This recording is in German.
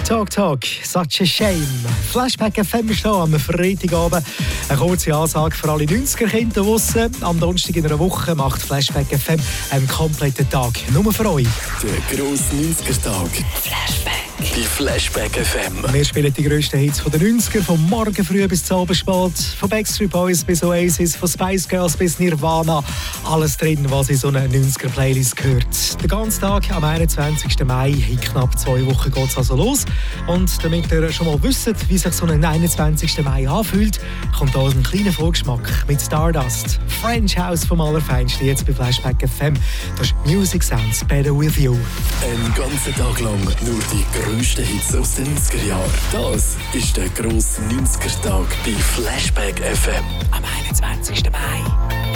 Talk, such a shame. Flashback FM ist hier am Freitagabend. Eine kurze Ansage für alle 90er-Kinder draussen. Am Donnerstag in einer Woche macht Flashback FM einen kompletten Tag. Nur für euch. Der grosse 90er-Tag. Flashback. Bei Flashback FM. Wir spielen die grössten Hits der 90er, vom Morgen früh bis zum Abend spät, von Backstreet Boys bis Oasis, von Spice Girls bis Nirvana. Alles drin, was in so einer 90er-Playlist gehört. Den ganzen Tag am 21. Mai, in knapp 2 Wochen geht es also los. Und damit ihr schon mal wisst, wie sich so ein 21. Mai anfühlt, kommt hier ein kleiner Vorgeschmack mit Stardust. French House vom Allerfeinsten, jetzt bei Flashback FM. Das ist Music Sounds Better With You. Einen ganzen Tag lang nur die grössten Hits aus den 90er Jahren. Das ist der grosse 90er-Tag bei Flashback FM. Am 21. Mai.